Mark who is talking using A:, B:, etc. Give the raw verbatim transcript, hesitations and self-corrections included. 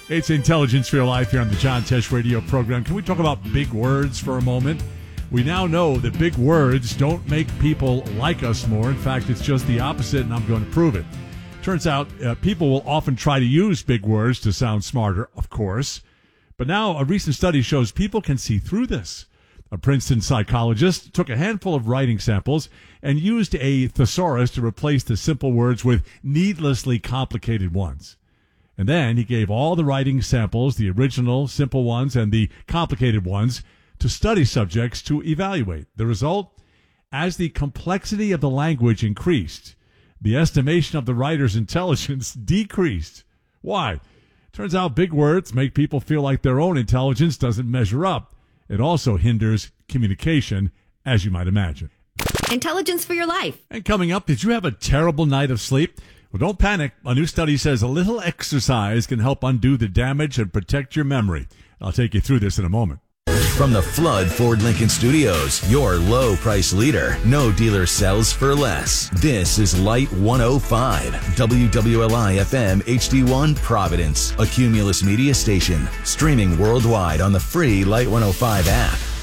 A: It's Intelligence for Your Life here on the John Tesh Radio program. Can we talk about big words for a moment? We now know that big words don't make people like us more. In fact, it's just the opposite, and I'm going to prove it. Turns out uh, people will often try to use big words to sound smarter, of course. But now a recent study shows people can see through this. A Princeton psychologist took a handful of writing samples and used a thesaurus to replace the simple words with needlessly complicated ones. And then he gave all the writing samples, the original simple ones and the complicated ones, to study subjects to evaluate. The result? As the complexity of the language increased, the estimation of the writer's intelligence decreased. Why? Turns out big words make people feel like their own intelligence doesn't measure up. It also hinders communication, as you might imagine.
B: Intelligence for Your Life.
A: And coming up, did you have a terrible night of sleep? Well, don't panic. A new study says a little exercise can help undo the damage and protect your memory. I'll take you through this in a moment.
C: From the Flood Ford Lincoln Studios, your low price leader. No dealer sells for less. This is Light one oh five, W W L I F M H D one Providence, a Cumulus media station, streaming worldwide on the free Light one oh five app.